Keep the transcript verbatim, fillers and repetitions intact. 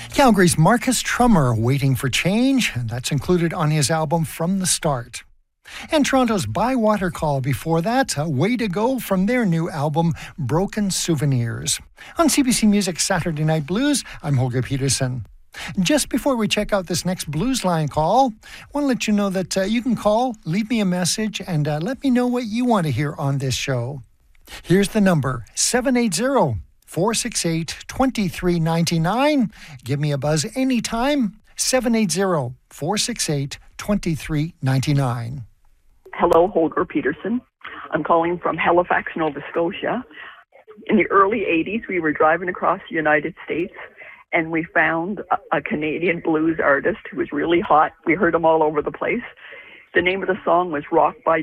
Calgary's Marcus Trummer, Waiting for Change, and that's included on his album From the Start. And Toronto's Bywater Call before that, a Way to Go from their new album, Broken Souvenirs. On C B C Music Saturday Night Blues, I'm Holger Peterson. Just before we check out this next Blues Line call, I want to let you know that uh, you can call, leave me a message, and uh, let me know what you want to hear on this show. Here's the number, seven eight zero, four six eight, two three nine nine. Give me a buzz anytime, seven eight zero, four six eight, two three nine nine. Hello, Holger Peterson. I'm calling from Halifax, Nova Scotia. In the early eighties, we were driving across the United States, and we found a, a Canadian blues artist who was really hot. We heard him all over the place. The name of the song was Rock by